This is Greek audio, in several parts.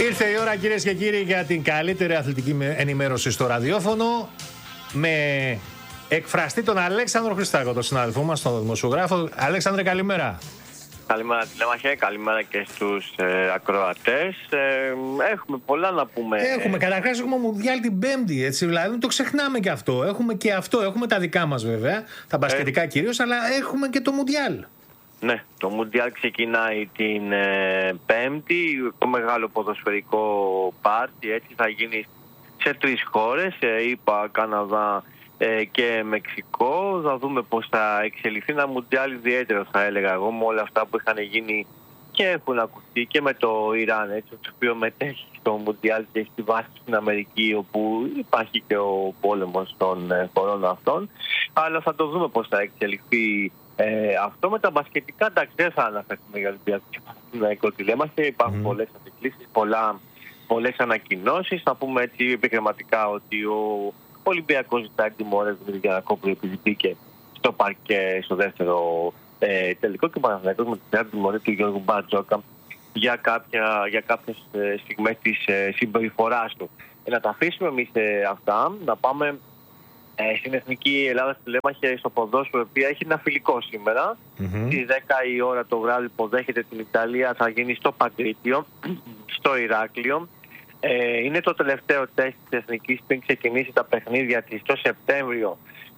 Ήρθε η ώρα, κυρίες και κύριοι, για την καλύτερη αθλητική ενημέρωση στο ραδιόφωνο, με εκφραστή τον Αλέξανδρο Χριστάκο, τον συνάδελφό μας, τον δημοσιογράφο. Αλέξανδρε, καλημέρα. Καλημέρα τηλέμαχε, καλημέρα και στους ακροατές. Έχουμε πολλά να πούμε. Καταρχάς έχουμε Μουντιάλ την Πέμπτη, έτσι, δηλαδή μην το ξεχνάμε και αυτό. Έχουμε τα δικά μας βέβαια, τα μπασκετικά κυρίως, αλλά έχουμε και το Μουντιάλ. Ναι, το Μουντιάλ ξεκινάει την Πέμπτη, το μεγάλο ποδοσφαιρικό πάρτι, έτσι θα γίνει σε 3 χώρες, ΗΠΑ, Καναδά και Μεξικό. Θα δούμε πώς θα εξελιχθεί ένα Μουντιάλ ιδιαίτερο, θα έλεγα εγώ, με όλα αυτά που είχαν γίνει και έχουν ακουστεί και με το Ιράν, έτσι, το οποίο μετέχει στο Μουντιάλ και στη βάση στην Αμερική, όπου υπάρχει και ο πόλεμος των χωρών αυτών. Αλλά θα το δούμε πώς θα εξελιχθεί αυτό. Με τα μπασκετικά, εντάξει, δεν θα αναφερθούμε για Ολυμπιακό και Παναθηναϊκό τηλέμαχε. Υπάρχουν πολλές αντικλήσεις, πολλές ανακοινώσεις. Θα πούμε έτσι επικρεματικά ότι ο Ολυμπιακός ζητάει τιμωρές του Γιαννακόπουλου επειδή μπήκε στο παρκέ στο δεύτερο τελικό, και ο Παναθηναϊκός με την τιμωρία του Γιώργου Μπαρτζόκα για κάποιες στιγμές της συμπεριφοράς του. Να τα αφήσουμε εμείς αυτά, να πάμε στην Εθνική Ελλάδα τηλέμαχε στο ποδόσφαιρο, η οποία έχει ένα φιλικό σήμερα. Στις 10 η ώρα το βράδυ υποδέχεται την Ιταλία, θα γίνει στο Παγκρίτιο, στο Ηράκλειο. Είναι το τελευταίο τεστ της Εθνικής πριν ξεκινήσει τα παιχνίδια της το Σεπτέμβριο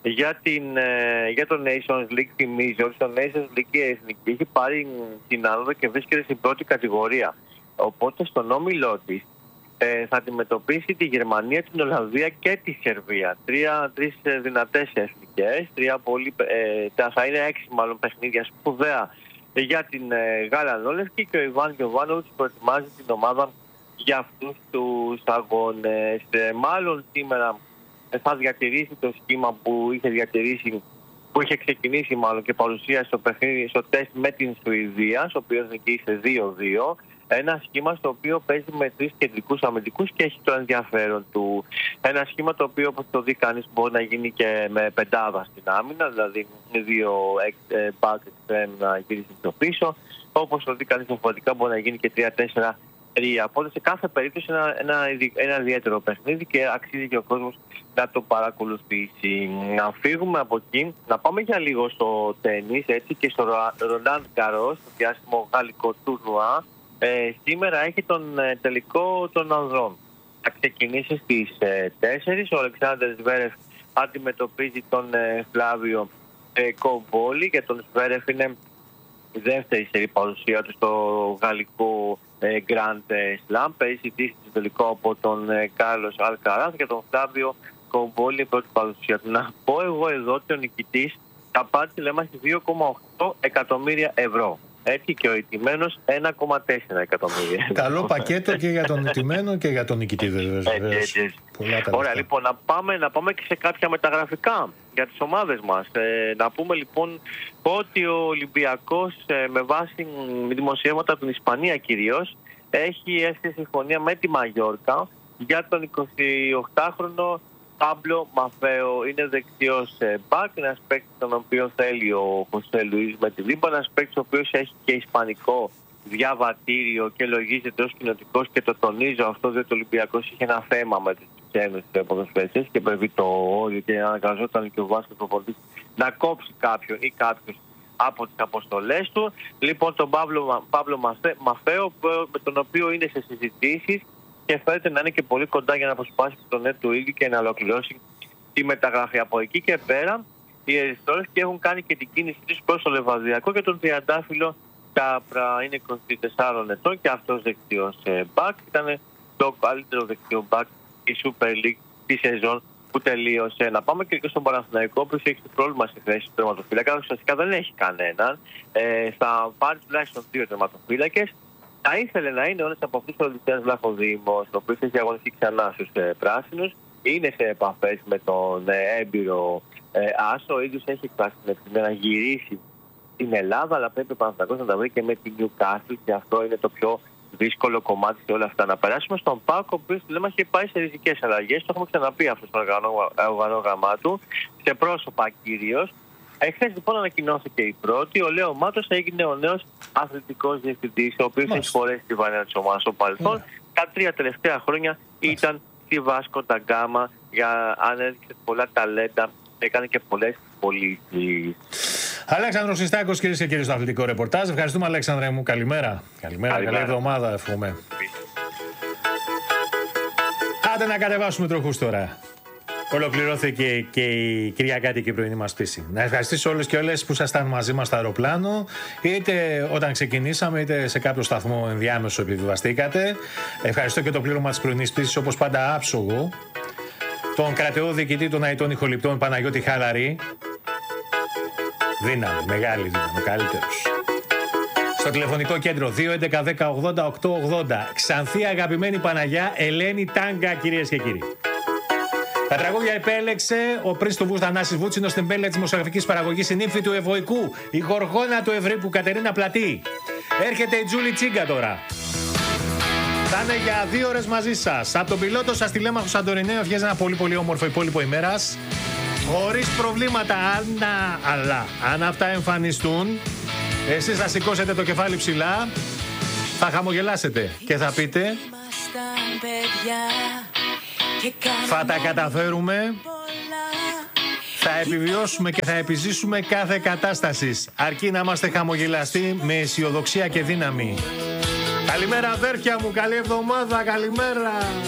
για το Nations League. Θυμίζω ότι το Nations League η Εθνική έχει πάρει την άνοδο και βρίσκεται στην πρώτη κατηγορία. Οπότε στον όμιλό της θα αντιμετωπίσει τη Γερμανία, την Ολλανδία και τη Σερβία. Τρεις δυνατές εθνικές, θα είναι 6 μάλλον παιχνίδια σπουδαία για την Γαλανόλευκη, και ο Ιβάν Γιοβάνοβιτς προετοιμάζει την ομάδα για αυτούς τους αγώνες. Μάλλον σήμερα θα διατηρήσει το σχήμα που είχε ξεκινήσει μάλλον και παρουσίασε στο παιχνίδι, στο τεστ με την Σουηδία, στο οποίο νικήσε 2-2. Ένα σχήμα στο οποίο παίζει με 3 κεντρικούς αμυντικούς και έχει το ενδιαφέρον του. Ένα σχήμα το οποίο, όπως το δει κανείς, μπορεί να γίνει και με πεντάδα στην άμυνα, δηλαδή 2 back extreme να γυρίσει στο πίσω. Όπως το δει κανείς διαφορετικά, μπορεί να γίνει και 3-4-3. Οπότε σε κάθε περίπτωση ένα ιδιαίτερο παιχνίδι και αξίζει και ο κόσμος να το παρακολουθήσει. Να φύγουμε από εκεί, να πάμε για λίγο στο τένις, έτσι, και στο Ρολάντ Γκαρός, το διάσημο γαλλικό τουρνουά. Σήμερα έχει τον τελικό των ανδρών. Θα ξεκινήσει στις 4. Ο Αλεξάνδρ Ζβέρεφ αντιμετωπίζει τον Φλάβιο Κομπόλη, και τον Ζβέρεφ είναι η δεύτερη σερή παρουσία του στο γαλλικό Grand Slam. Πέρυσι τύχησε το τελικό από τον Κάρλος Αλκαράθ, και τον Φλάβιο Κομπόλη η πρώτη παρουσία του. Να πω εγώ εδώ ότι ο νικητής θα πάρει τηλέμαχη 2,8 εκατομμύρια ευρώ. Έτσι, και ο ηττημένος 1,4 εκατομμύρια. Καλό πακέτο και για τον ηττημένο και για τον νικητή, βέβαια. Ωραία, λοιπόν, να πάμε και σε κάποια μεταγραφικά για τις ομάδες μας. Να πούμε λοιπόν ότι ο Ολυμπιακός, με βάση δημοσιεύματα από την Ισπανία κυρίως, έχει έρθει συμφωνία με τη Μαγιόρκα για τον 28χρονο Πάμπλο Μαφέο. Είναι δεξιός μπακ, ένας παίκτης τον οποίο θέλει ο Χωσέ Λουίς με τη Λίμπα, ένας παίκτης ο οποίος έχει και ισπανικό διαβατήριο και λογίζεται ως κοινοτικός, και το τονίζω αυτό διότι ο Ολυμπιακός είχε ένα θέμα με τις ξένες ποδοσφαιριστές και πρέπει το όριο, και αναγκαζόταν και ο βάσκετ προπονητής να κόψει κάποιον ή κάποιους από τις αποστολές του. Λοιπόν, τον Πάμπλο Μαφέο, με τον οποίο είναι σε συζητήσεις και φαίνεται να είναι και πολύ κοντά για να αποσπάσει το νέτ του ίδιου και να ολοκληρώσει τη μεταγραφή. Από εκεί και πέρα, οι Ερυθρόλευκοι και έχουν κάνει και την κίνηση τους προς το Λεβαδιακό, και τον τριαντάφυλλο Κάπρα είναι 24 ετών και αυτός δεξιός μπακ. Ήταν το καλύτερο δεξιό μπακ η Super League τη σεζόν που τελείωσε. Να πάμε και στον Παναθηναϊκό, που έχει πρόβλημα στη θέση του τερματοφύλακα. Ουσιαστικά δεν έχει κανέναν. Θα πάρει τουλάχιστον 2 τερματοφύλακες. Θα ήθελε να είναι ένας από αυτούς ο Οδυσσέας Βλαχοδήμος, ο οποίος έχει αγωνιστεί ξανά στους πράσινους. Είναι σε επαφές με τον έμπειρο Άσο. Ο ίδιος έχει εκφράσει την ευθύνη να γυρίσει στην Ελλάδα, αλλά πρέπει ο Παναθηναϊκός να τα βρει και με την Newcastle, και αυτό είναι το πιο δύσκολο κομμάτι σε όλα αυτά. Να περάσουμε στον ΠΑΟΚ, ο οποίος λέμε έχει πάει σε ριζικές αλλαγές. Το έχουμε ξαναπεί αυτό στο οργανόγραμμά του, σε πρόσωπα κυρίως. Εχθές λοιπόν ανακοινώθηκε η πρώτη. Ο Λέο Μάτος έγινε ο νέος αθλητικός διευθυντής, ο οποίος έχει φορέσει τη βαριά της ομάδας στο παρελθόν. τα 3 τελευταία χρόνια ήταν στη Βάσκο ντα Γκάμα, ανέδειξε πολλά ταλέντα, έκανε και πολλές πωλήσεις. Αλέξανδρος Χριστάκος, κυρίες και κύριοι, στο αθλητικό ρεπορτάζ. Ευχαριστούμε, Αλέξανδρε μου. Καλημέρα. Καλή εβδομάδα, εύχομαι. Άντε να κατεβάσουμε τροχούς τώρα. Ολοκληρώθηκε και η κυριακάτικη πρωινή μας πτήση. Να ευχαριστήσω όλους και όλες που ήσασταν μαζί μας στο αεροπλάνο, είτε όταν ξεκινήσαμε, είτε σε κάποιο σταθμό ενδιάμεσο επιβιβαστήκατε. Ευχαριστώ και το πλήρωμα της πρωινής πτήσης, όπως πάντα άψογο, τον κρατεό διοικητή των Αητών Ηχοληπτών Παναγιώτη Χαλαρή. Δύναμη, μεγάλη δύναμη, ο καλύτερος. Στο τηλεφωνικό κέντρο 2.11.10.80.880. Ξανθή αγαπημένη Παναγιά, Ελένη Τάγκα, κυρίες και κύριοι. Τα τραγούδια επέλεξε ο Πρίστοβους Θανάσης Βούτσινος στην μπέλα της δημοσιογραφικής παραγωγής, η νύμφη του Ευωικού, η γοργόνα του Ευρύπου Κατερίνα Πλατή. Έρχεται η Τζούλη Τσίγκα τώρα. Θα είναι για 2 ώρες μαζί σας. Από τον πιλότο σας τηλέμαχο Σαντορινέο ευχαίζει ένα πολύ όμορφο υπόλοιπο ημέρας. Χωρίς προβλήματα, αλλά αν αυτά εμφανιστούν, εσείς θα σηκώσετε το κεφάλι ψηλά, θα χαμογελάσετε και θα πείτε θα τα καταφέρουμε, θα επιβιώσουμε και θα επιζήσουμε κάθε κατάσταση, αρκεί να είμαστε χαμογελαστοί με αισιοδοξία και δύναμη. Καλημέρα αδέρφια μου, καλή εβδομάδα, καλημέρα.